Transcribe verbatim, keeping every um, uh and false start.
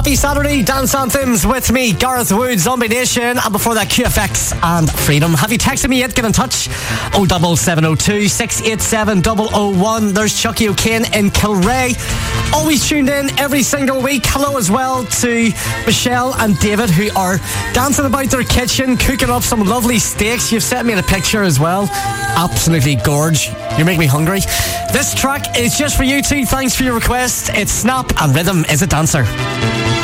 Happy Saturday, Dance Anthems with me, Gareth Wood, Zombie Nation, and before that Q F X and Freedom. Have you texted me yet? Get in touch. oh seven seven oh two, six eight seven, oh oh one. There's Chucky O'Kane in Kilray. Always tuned in every single week. Hello as well to Michelle and David, who are dancing about their kitchen, cooking up some lovely steaks. You've sent me a picture as well. Absolutely gorge. You make me hungry. This track is just for you two. Thanks for your request. It's Snap and Rhythm is a Dancer.